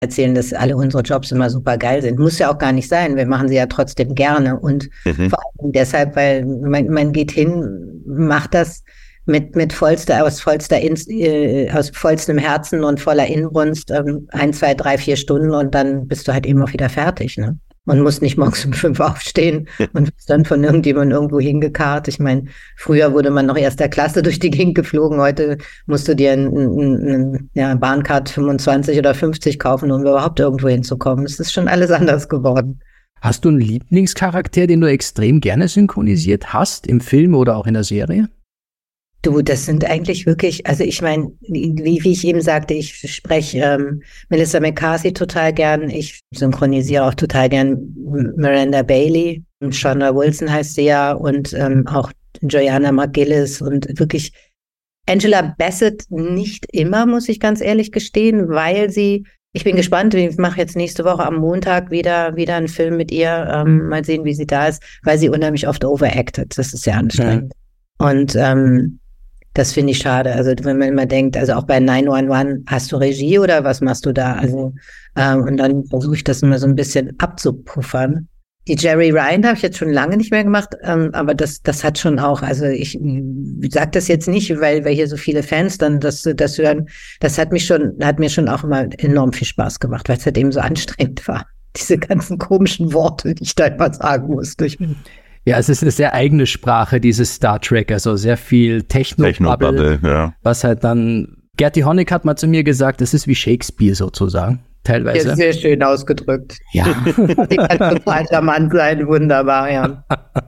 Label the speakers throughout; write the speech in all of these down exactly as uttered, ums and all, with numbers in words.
Speaker 1: erzählen, dass alle unsere Jobs immer super geil sind. Muss ja auch gar nicht sein. Wir machen sie ja trotzdem gerne. Und mhm. vor allem deshalb, weil man, man geht hin, macht das mit, mit vollster, aus vollster, äh, aus vollstem Herzen und voller Inbrunst, ähm, ein, zwei, drei, vier Stunden und dann bist du halt eben auch wieder fertig, ne? Und musst nicht morgens um fünf aufstehen und bist dann von irgendjemandem irgendwo hingekarrt. Ich meine, früher wurde man noch erster Klasse durch die Gegend geflogen. Heute musst du dir ein, ein, ein ja, Bahncard fünfundzwanzig oder fünfzig kaufen, um überhaupt irgendwo hinzukommen. Es ist schon alles anders geworden.
Speaker 2: Hast du einen Lieblingscharakter, den du extrem gerne synchronisiert hast, im Film oder auch in der Serie?
Speaker 1: Du, das sind eigentlich wirklich, also ich meine, wie, wie ich eben sagte, ich spreche ähm, Melissa McCarthy total gern, ich synchronisiere auch total gern Miranda Bailey, Shonda Wilson heißt sie ja, und ähm, auch Joanna McGillis und wirklich Angela Bassett nicht immer, muss ich ganz ehrlich gestehen, weil sie, ich bin gespannt, ich mache jetzt nächste Woche am Montag wieder wieder einen Film mit ihr, ähm, mal sehen, wie sie da ist, weil sie unheimlich oft overacted, das ist sehr anstrengend. Ja. Und ähm, das finde ich schade. Also wenn man immer denkt, also auch bei neun eins eins, hast du Regie oder was machst du da? Also ähm, und dann versuche ich das immer so ein bisschen abzupuffern. Die Jeri Ryan habe ich jetzt schon lange nicht mehr gemacht, ähm, aber das das hat schon auch, also ich sage das jetzt nicht, weil wir hier so viele Fans dann das das hören. Das hat mich schon, hat mir schon auch immer enorm viel Spaß gemacht, weil es halt eben so anstrengend war. Diese ganzen komischen Worte, die ich da immer sagen musste. Ich bin
Speaker 2: Ja, es ist eine sehr eigene Sprache, dieses Star Trek, also sehr viel Techno-Bubble, ja. Was halt dann, Gertie Honeck hat mal zu mir gesagt, das ist wie Shakespeare sozusagen, teilweise.
Speaker 1: Ja, sehr schön ausgedrückt.
Speaker 2: Ja.
Speaker 1: Die kann total charmant sein, wunderbar, ja.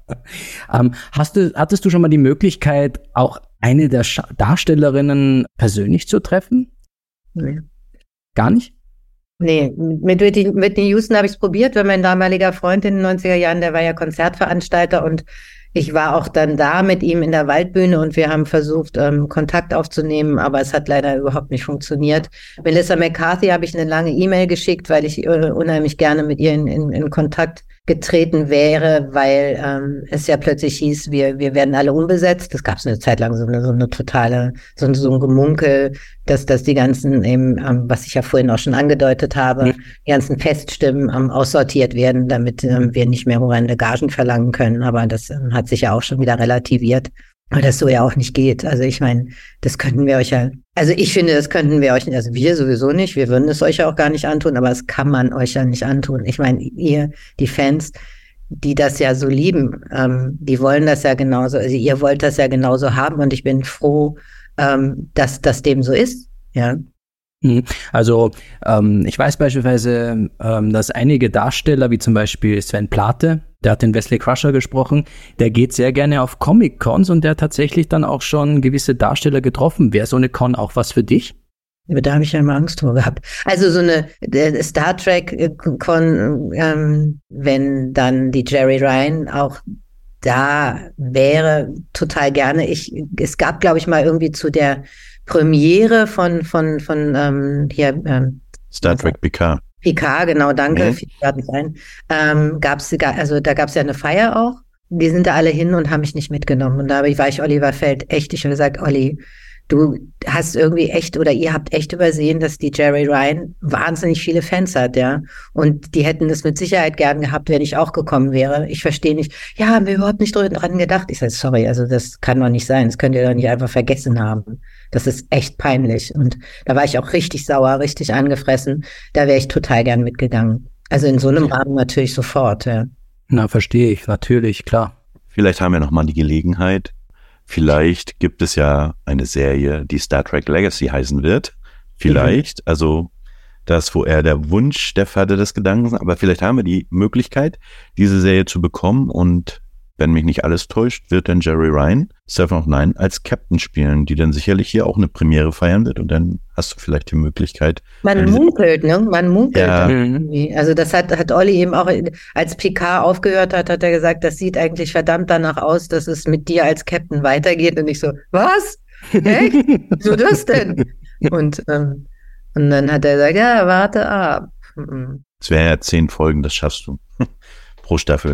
Speaker 2: ähm, hast du, hattest du schon mal die Möglichkeit, auch eine der Scha- Darstellerinnen persönlich zu treffen?
Speaker 1: Nee.
Speaker 2: Gar nicht?
Speaker 1: Nee, mit Whitney, Whitney Houston habe ich es probiert, weil mein damaliger Freund in den neunziger Jahren, der war ja Konzertveranstalter und ich war auch dann da mit ihm in der Waldbühne und wir haben versucht, ähm, Kontakt aufzunehmen, aber es hat leider überhaupt nicht funktioniert. Melissa McCarthy habe ich eine lange E-Mail geschickt, weil ich äh, unheimlich gerne mit ihr in, in, in Kontakt getreten wäre, weil ähm, es ja plötzlich hieß, wir wir werden alle unbesetzt. Das gab es eine Zeit lang so eine so eine totale so ein, so ein Gemunkel, dass dass die ganzen eben, ähm, was ich ja vorhin auch schon angedeutet habe, mhm. die ganzen Feststimmen ähm, aussortiert werden, damit ähm, wir nicht mehr horrende Gagen verlangen können. Aber das ähm, hat sich ja auch schon wieder relativiert. Weil das so ja auch nicht geht. Also ich meine, das könnten wir euch ja, also ich finde, das könnten wir euch, also wir sowieso nicht, wir würden es euch ja auch gar nicht antun, aber das kann man euch ja nicht antun. Ich meine, ihr, die Fans, die das ja so lieben, ähm, die wollen das ja genauso, also ihr wollt das ja genauso haben und ich bin froh, ähm, dass das dem so ist, ja.
Speaker 2: Also ähm, ich weiß beispielsweise, ähm, dass einige Darsteller, wie zum Beispiel Sven Plate, der hat den Wesley Crusher gesprochen, der geht sehr gerne auf Comic-Cons und der hat tatsächlich dann auch schon gewisse Darsteller getroffen. Wäre so eine Con auch was für dich?
Speaker 1: Da habe ich ja immer Angst vor gehabt. Also so eine äh, Star Trek-Con, ähm, wenn dann die Jeri Ryan auch da wäre, total gerne. Ich, es gab, glaube ich, mal irgendwie zu der Premiere von von von ähm, hier ähm,
Speaker 3: Star Trek Picard.
Speaker 1: Picard, genau, danke.
Speaker 3: Mhm.
Speaker 1: Viel Spaß sein. Ähm, gab's, also da gab's ja eine Feier auch. Die sind da alle hin und haben mich nicht mitgenommen. Und da war ich Oliver Feld echt. Ich habe gesagt, Olli, du hast irgendwie echt oder ihr habt echt übersehen, dass die Jeri Ryan wahnsinnig viele Fans hat, ja. Und die hätten das mit Sicherheit gern gehabt, wenn ich auch gekommen wäre. Ich verstehe nicht. Ja, haben wir überhaupt nicht dran gedacht. Ich sage, sorry, also das kann doch nicht sein. Das könnt ihr doch nicht einfach vergessen haben. Das ist echt peinlich. Und da war ich auch richtig sauer, richtig angefressen. Da wäre ich total gern mitgegangen. Also in so einem Rahmen natürlich sofort, ja.
Speaker 2: Na, verstehe ich, natürlich, klar.
Speaker 3: Vielleicht haben wir noch mal die Gelegenheit. Vielleicht gibt es ja eine Serie, die Star Trek Legacy heißen wird. Vielleicht, mhm. also das wo eher der Wunsch der Vater des Gedankens, aber vielleicht haben wir die Möglichkeit, diese Serie zu bekommen und wenn mich nicht alles täuscht, wird dann Jeri Ryan Seven of Nine als Captain spielen, die dann sicherlich hier auch eine Premiere feiern wird und dann hast du vielleicht die Möglichkeit.
Speaker 1: Man munkelt, ne? Man munkelt.
Speaker 3: Ja.
Speaker 1: Irgendwie. Also das hat, hat Olli eben auch, als Picard aufgehört hat, hat er gesagt, das sieht eigentlich verdammt danach aus, dass es mit dir als Captain weitergeht und ich so, was? Echt? Wieso das denn? Und, ähm, und dann hat er gesagt, ja, warte ab.
Speaker 3: Es wären ja zehn Folgen, das schaffst du. Pro Staffel.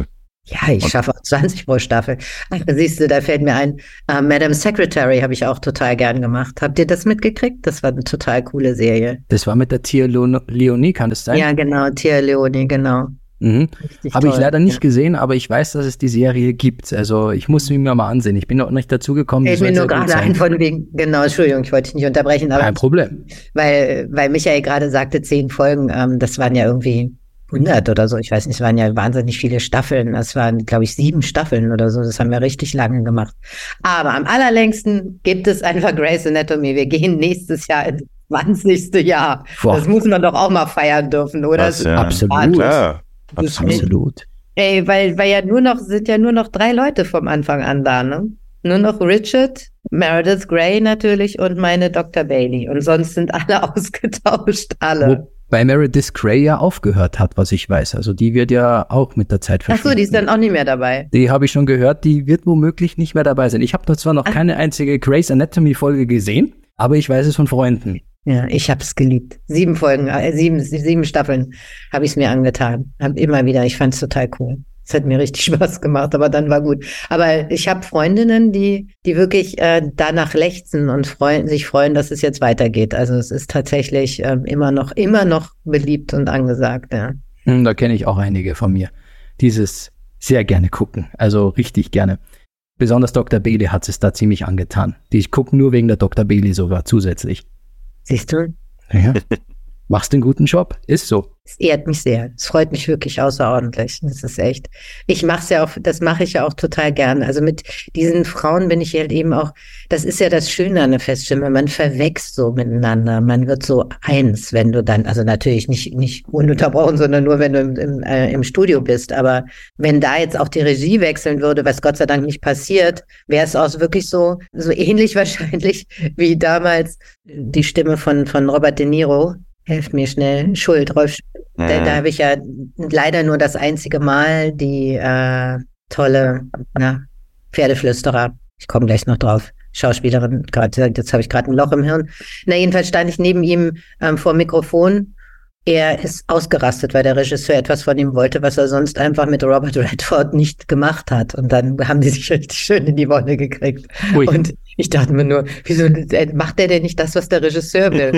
Speaker 1: Ja, ich schaffe auch zwanzig pro Staffel. Ach, siehst du, da fällt mir ein, uh, Madam Secretary habe ich auch total gern gemacht. Habt ihr das mitgekriegt? Das war eine total coole Serie.
Speaker 2: Das war mit der Tia Leonie, kann das sein?
Speaker 1: Ja, genau, Tia Leonie, genau.
Speaker 2: Mhm. Habe ich leider nicht ja. gesehen, aber ich weiß, dass es die Serie gibt. Also ich muss sie mir mal ansehen. Ich bin noch nicht dazu gekommen.
Speaker 1: Ich bin nur gerade ein von wegen, genau, Entschuldigung, ich wollte dich nicht unterbrechen. Aber
Speaker 2: kein Problem.
Speaker 1: Weil, weil Michael gerade sagte, zehn Folgen, ähm, das waren ja irgendwie hundert oder so. Ich weiß nicht, es waren ja wahnsinnig viele Staffeln. Das waren, glaube ich, sieben Staffeln oder so. Das haben wir richtig lange gemacht. Aber am allerlängsten gibt es einfach Grey's Anatomy. Wir gehen nächstes Jahr ins zwanzigste Jahr. Boah. Das muss man doch auch mal feiern dürfen, oder?
Speaker 3: Das, ja.
Speaker 2: Absolut.
Speaker 3: Klar.
Speaker 2: Absolut.
Speaker 1: Ey, weil, weil ja nur noch, sind ja nur noch drei Leute vom Anfang an da, ne? Nur noch Richard, Meredith Grey natürlich und meine Doktor Bailey. Und sonst sind alle ausgetauscht, alle.
Speaker 2: Wobei Meredith Grey ja aufgehört hat, was ich weiß. Also die wird ja auch mit der Zeit verschwinden.
Speaker 1: Ach so, die ist dann auch nicht mehr dabei.
Speaker 2: Die habe ich schon gehört, die wird womöglich nicht mehr dabei sein. Ich habe da zwar noch Ach. keine einzige Grey's Anatomy Folge gesehen, aber ich weiß es von Freunden.
Speaker 1: Ja, ich habe es geliebt. Sieben Folgen, äh, sieben, sieben Staffeln habe ich es mir angetan. Hab immer wieder, ich fand es total cool. Es hat mir richtig Spaß gemacht, aber dann war gut. Aber ich habe Freundinnen, die die wirklich äh, danach lechzen und freuen, sich freuen, dass es jetzt weitergeht. Also es ist tatsächlich äh, immer noch immer noch beliebt und angesagt. Ja.
Speaker 2: Da kenne ich auch einige von mir. Dieses sehr gerne gucken, also richtig gerne. Besonders Doktor Bailey hat es da ziemlich angetan. Die ich gucke nur wegen der Doktor Bailey sogar zusätzlich.
Speaker 1: Siehst du?
Speaker 2: Ja. Machst einen guten Job, ist so.
Speaker 1: Es ehrt mich sehr. Es freut mich wirklich außerordentlich. Das ist echt. Ich mache es ja auch, das mache ich ja auch total gern. Also mit diesen Frauen bin ich halt eben auch, das ist ja das Schöne an der Feststimme, man verwächst so miteinander. Man wird so eins, wenn du dann, also natürlich nicht, nicht ununterbrochen, sondern nur, wenn du im, im, äh, im Studio bist. Aber wenn da jetzt auch die Regie wechseln würde, was Gott sei Dank nicht passiert, wäre es auch wirklich so, so ähnlich wahrscheinlich wie damals die Stimme von, von Robert De Niro. Helft mir schnell. Schuld, Rolf. Mhm. Da, da habe ich ja leider nur das einzige Mal die äh, tolle na, Pferdeflüsterer. Ich komme gleich noch drauf. Schauspielerin, gerade jetzt habe ich gerade ein Loch im Hirn. Na, jedenfalls stand ich neben ihm ähm, vor dem Mikrofon. Er ist ausgerastet, weil der Regisseur etwas von ihm wollte, was er sonst einfach mit Robert Redford nicht gemacht hat. Und dann haben die sich richtig schön in die Wolle gekriegt. Ui. Und ich dachte mir nur, wieso macht der denn nicht das, was der Regisseur will?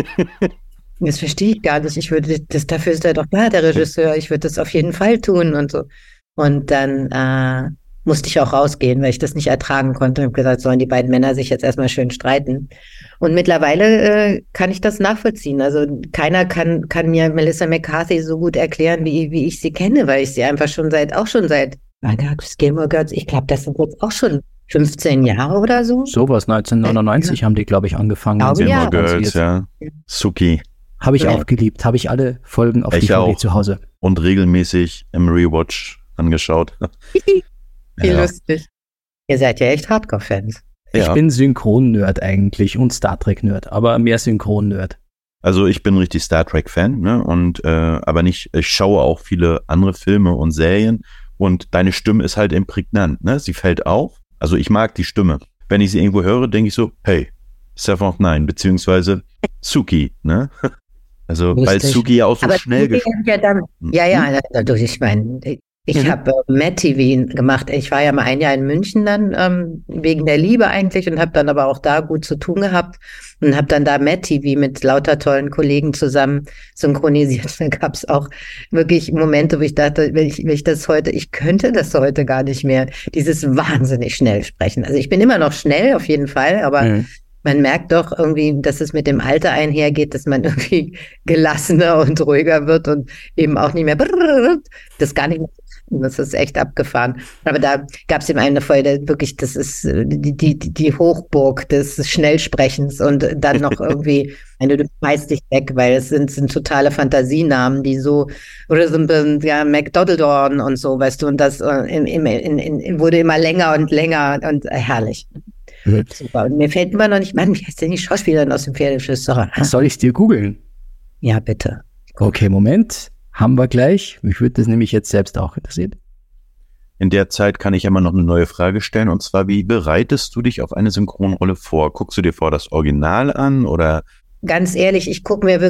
Speaker 1: Das verstehe ich gar nicht. Ich würde, das, dafür ist er doch da, der Regisseur. Ich würde das auf jeden Fall tun und so. Und dann äh, musste ich auch rausgehen, weil ich das nicht ertragen konnte. Ich habe gesagt, sollen die beiden Männer sich jetzt erstmal schön streiten. Und mittlerweile äh, kann ich das nachvollziehen. Also keiner kann kann mir Melissa McCarthy so gut erklären, wie wie ich sie kenne, weil ich sie einfach schon seit, auch schon seit Gilmore Girls, ich glaube, das sind jetzt auch schon fünfzehn Jahre oder so.
Speaker 2: Sowas, neunzehnhundertneunundneunzig ja. haben die, glaube ich, angefangen.
Speaker 3: Gilmore
Speaker 1: ja.
Speaker 3: Girls, ja. Suki.
Speaker 2: Habe ich
Speaker 1: Ja.
Speaker 2: auch geliebt. Habe ich alle Folgen auf
Speaker 3: Ich
Speaker 2: D V D
Speaker 3: auch.
Speaker 2: zu Hause.
Speaker 3: Und regelmäßig im Rewatch angeschaut.
Speaker 1: Wie
Speaker 3: Ja.
Speaker 1: lustig. Ihr seid ja echt Hardcore-Fans.
Speaker 2: Ich
Speaker 3: Ja.
Speaker 2: bin Synchron-Nerd eigentlich und Star Trek-Nerd, aber mehr Synchron-Nerd.
Speaker 3: Also ich bin richtig Star Trek-Fan, ne? Und äh, aber nicht, ich schaue auch viele andere Filme und Serien und deine Stimme ist halt eben prägnant, ne? Sie fällt auf. Also ich mag die Stimme. Wenn ich sie irgendwo höre, denke ich so, hey, Seven of Nine, beziehungsweise Suki, ne? Also, weil
Speaker 1: Lustig.
Speaker 3: Suki ja auch so
Speaker 1: Aber
Speaker 3: schnell
Speaker 1: die-
Speaker 3: gesprochen
Speaker 1: ja, dann, ja, ja, dadurch, ich meine, ich
Speaker 2: Mhm.
Speaker 1: habe äh, Mad T V gemacht. Ich war ja mal ein Jahr in München dann, ähm, wegen der Liebe eigentlich und habe dann aber auch da gut zu tun gehabt und habe dann da Mad T V mit lauter tollen Kollegen zusammen synchronisiert. Da gab es auch wirklich Momente, wo ich dachte, wenn ich, wenn ich das heute, ich könnte das heute gar nicht mehr, dieses wahnsinnig schnell sprechen. Also ich bin immer noch schnell, auf jeden Fall, aber
Speaker 2: Mhm.
Speaker 1: man merkt doch irgendwie, dass es mit dem Alter einhergeht, dass man irgendwie gelassener und ruhiger wird und eben auch nicht mehr das gar nicht mehr. Das ist echt abgefahren. Aber da gab es eben eine Folge, wirklich, das ist äh, die, die, die Hochburg des Schnellsprechens und dann noch irgendwie, eine, du schmeißt dich weg, weil es sind, sind totale Fantasienamen, die so, oder so ein, ja, McDoddledorn und so, weißt du, und das äh, in, in, in, in, wurde immer länger und länger und äh, herrlich.
Speaker 2: Mhm.
Speaker 1: Super. Und mir fällt immer noch nicht, Mann, wie heißt denn die Schauspielerin aus dem Pferdeflüsterer?
Speaker 2: Soll ich es dir googeln?
Speaker 1: Ja, bitte.
Speaker 2: Okay, Moment. Haben wir gleich. Mich würde das nämlich jetzt selbst auch interessieren.
Speaker 3: In der Zeit kann ich ja mal noch eine neue Frage stellen, und zwar, wie bereitest du dich auf eine Synchronrolle vor? Guckst du dir vor das Original an oder?
Speaker 1: Ganz ehrlich, ich gucke mir wirklich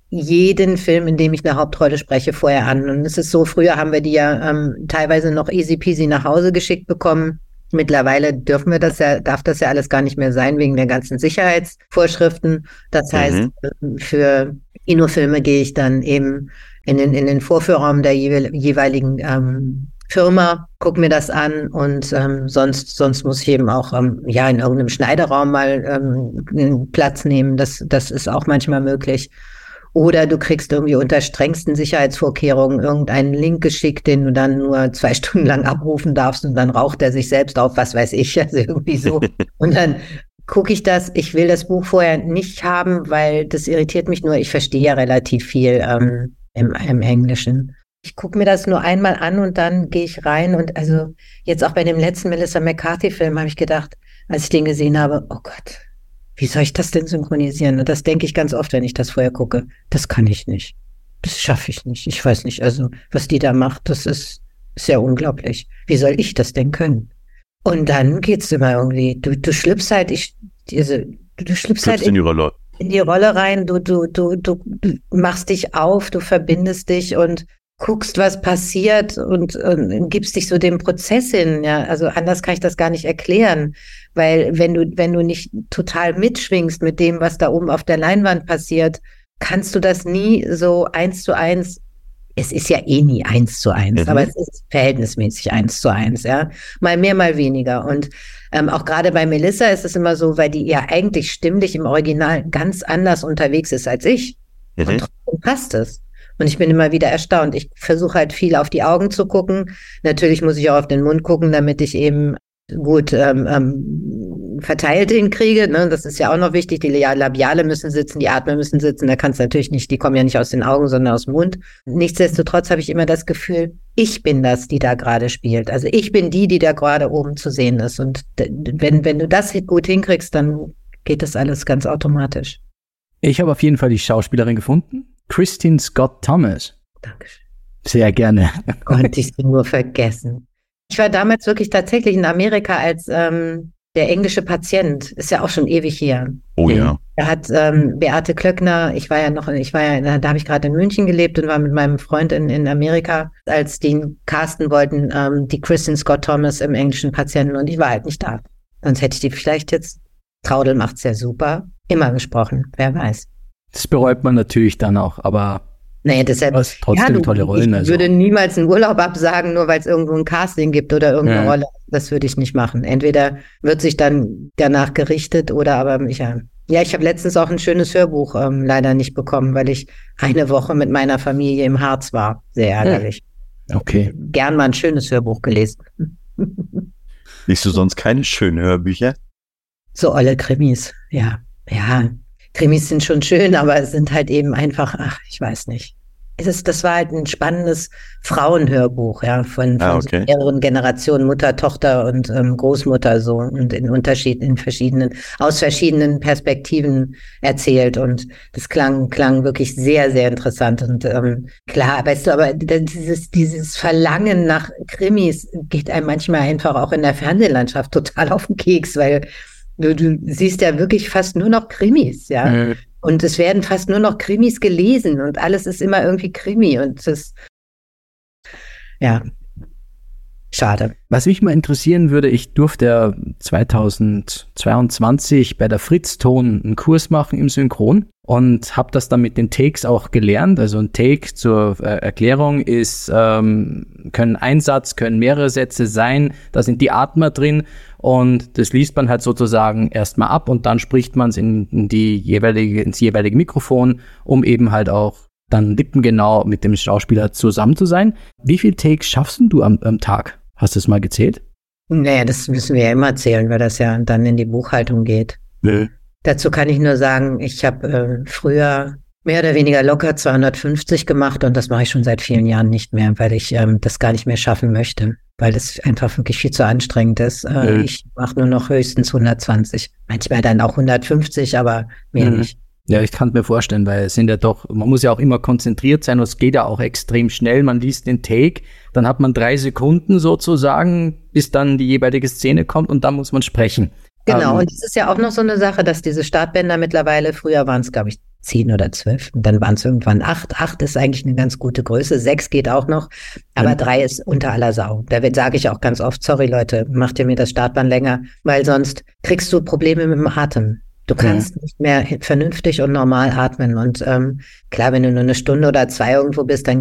Speaker 1: jeden Film, in dem ich eine Hauptrolle spreche, vorher an. Und es ist so, früher haben wir die ja ähm, teilweise noch easy peasy nach Hause geschickt bekommen. Mittlerweile dürfen wir das ja, darf das ja alles gar nicht mehr sein, wegen der ganzen Sicherheitsvorschriften. Das heißt, mhm. für Kinofilme gehe ich dann eben in den, in den Vorführraum der jeweiligen ähm, Firma, guck mir das an und ähm, sonst sonst muss ich eben auch ähm, ja in irgendeinem Schneideraum mal ähm, Platz nehmen. Das das ist auch manchmal möglich. Oder du kriegst irgendwie unter strengsten Sicherheitsvorkehrungen irgendeinen Link geschickt, den du dann nur zwei Stunden lang abrufen darfst und dann raucht er sich selbst auf, was weiß ich, also irgendwie so. Und dann gucke ich das, ich will das Buch vorher nicht haben, weil das irritiert mich nur, ich verstehe ja relativ viel ähm, im, im Englischen. Ich gucke mir das nur einmal an und dann gehe ich rein und also jetzt auch bei dem letzten Melissa McCarthy-Film habe ich gedacht, als ich den gesehen habe, oh Gott, wie soll ich das denn synchronisieren? Und das denke ich ganz oft, wenn ich das vorher gucke. Das kann ich nicht. Das schaffe ich nicht. Ich weiß nicht, also was die da macht, das ist sehr unglaublich. Wie soll ich das denn können? Und dann geht's immer irgendwie, du, du schlüpfst halt, ich, diese, du, du schlüpfst halt
Speaker 3: in die Rolle.
Speaker 1: in die Rolle rein, du, du, du, du machst dich auf, du verbindest dich und guckst, was passiert und, und gibst dich so dem Prozess hin, ja. Also anders kann ich das gar nicht erklären, weil wenn du, wenn du nicht total mitschwingst mit dem, was da oben auf der Leinwand passiert, kannst du das nie so eins zu eins, es ist ja eh nie eins zu eins, mhm. aber es ist verhältnismäßig eins zu eins, ja. Mal mehr, mal weniger. Und ähm, auch gerade bei Melissa ist es immer so, weil die ja eigentlich stimmlich im Original ganz anders unterwegs ist als ich. Mhm. Und trotzdem passt es. Und ich bin immer wieder erstaunt. Ich versuche halt viel auf die Augen zu gucken. Natürlich muss ich auch auf den Mund gucken, damit ich eben gut ähm, ähm, verteilt hinkriege. Ne? Das ist ja auch noch wichtig. Die Labiale müssen sitzen, die Atmer müssen sitzen. Da kannst du natürlich nicht, die kommen ja nicht aus den Augen, sondern aus dem Mund. Nichtsdestotrotz habe ich immer das Gefühl, ich bin das, die da gerade spielt. Also ich bin die, die da gerade oben zu sehen ist. Und wenn, wenn du das gut hinkriegst, dann geht das alles ganz automatisch.
Speaker 2: Ich habe auf jeden Fall die Schauspielerin gefunden. Kristin Scott Thomas.
Speaker 1: Dankeschön.
Speaker 2: Sehr gerne.
Speaker 1: Konnte ich sie nur vergessen. Ich war damals wirklich tatsächlich in Amerika als ähm, der englische Patient. Ist ja auch schon ewig her.
Speaker 3: Oh ja.
Speaker 1: Da hat ähm, Beate Klöckner, ich war ja noch, ich war ja, da, da habe ich gerade in München gelebt und war mit meinem Freund in, in Amerika, als die casten wollten, ähm, die Kristin Scott Thomas im englischen Patienten und ich war halt nicht da. Sonst hätte ich die vielleicht jetzt, Traudel macht's ja super, immer gesprochen, wer weiß.
Speaker 2: Das bereut man natürlich dann auch, aber
Speaker 1: naja, deshalb,
Speaker 2: was, trotzdem
Speaker 1: ja, du,
Speaker 2: tolle Rollen.
Speaker 1: Ich
Speaker 2: also.
Speaker 1: würde niemals einen Urlaub absagen, nur weil es irgendwo ein Casting gibt oder irgendeine ja. Rolle. Das würde ich nicht machen. Entweder wird sich dann danach gerichtet oder aber ich, ja. Ja, ich habe letztens auch ein schönes Hörbuch ähm, leider nicht bekommen, weil ich eine Woche mit meiner Familie im Harz war. Sehr ärgerlich.
Speaker 2: Okay.
Speaker 1: Gern mal ein schönes Hörbuch gelesen.
Speaker 3: Liest du sonst keine schönen Hörbücher?
Speaker 1: So olle Krimis, ja. Ja, Krimis sind schon schön, aber es sind halt eben einfach, ach, ich weiß nicht. Es ist, das war halt ein spannendes Frauenhörbuch, ja, von, von
Speaker 3: ah, okay.
Speaker 1: so mehreren Generationen, Mutter, Tochter und ähm, Großmutter so und in Unterschied, in verschiedenen, aus verschiedenen Perspektiven erzählt und das klang, klang wirklich sehr, sehr interessant und ähm, klar, weißt du, aber dieses, dieses Verlangen nach Krimis geht einem manchmal einfach auch in der Fernsehlandschaft total auf den Keks, weil Du, du siehst ja wirklich fast nur noch Krimis, ja. Mhm. Und es werden fast nur noch Krimis gelesen und alles ist immer irgendwie Krimi und das, ja, schade.
Speaker 2: Was mich mal interessieren würde, ich durfte ja zweitausendzweiundzwanzig bei der Fritz-Ton einen Kurs machen im Synchron und habe das dann mit den Takes auch gelernt. Also ein Take zur äh, Erklärung ist, ähm, können ein Satz, können mehrere Sätze sein, da sind die Atmer drin und das liest man halt sozusagen erstmal ab und dann spricht man es in, in die jeweilige, ins jeweilige Mikrofon, um eben halt auch dann lippengenau mit dem Schauspieler zusammen zu sein. Wie viele Takes schaffst du am, am Tag? Hast du es mal gezählt?
Speaker 1: Naja, das müssen wir ja immer zählen, weil das ja dann in die Buchhaltung geht.
Speaker 2: Nee.
Speaker 1: Dazu kann ich nur sagen, ich habe äh, früher mehr oder weniger locker zweihundertfünfzig gemacht und das mache ich schon seit vielen Jahren nicht mehr, weil ich ähm, das gar nicht mehr schaffen möchte, weil das einfach wirklich viel zu anstrengend ist. Äh, nee. Ich mache nur noch höchstens hundertzwanzig, manchmal dann auch hundertfünfzig, aber mehr mhm. nicht.
Speaker 2: Ja, ich kann es mir vorstellen, weil es sind ja doch, man muss ja auch immer konzentriert sein und es geht ja auch extrem schnell. Man liest den Take, dann hat man drei Sekunden sozusagen, bis dann die jeweilige Szene kommt und dann muss man sprechen.
Speaker 1: Genau,
Speaker 2: ähm,
Speaker 1: und es ist ja auch noch so eine Sache, dass diese Startbänder mittlerweile, früher waren es, glaube ich, zehn oder zwölf. Und dann waren es irgendwann acht. Acht ist eigentlich eine ganz gute Größe. Sechs geht auch noch, aber mhm. drei ist unter aller Sau. Da sage ich auch ganz oft, sorry Leute, macht ihr mir das Startband länger, weil sonst kriegst du Probleme mit dem Atem. Du kannst mhm. nicht mehr vernünftig und normal atmen. Und ähm, klar, wenn du nur eine Stunde oder zwei irgendwo bist, dann